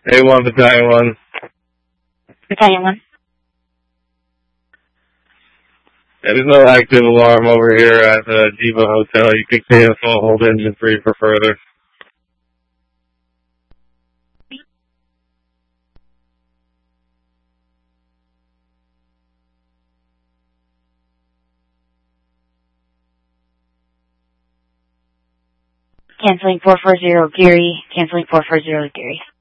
A1, Battalion 1. Battalion 1. Yeah, there's no active alarm over here at the Diva Hotel. You can cancel, hold engine free for further. Canceling 440 Geary. Canceling 440 Geary.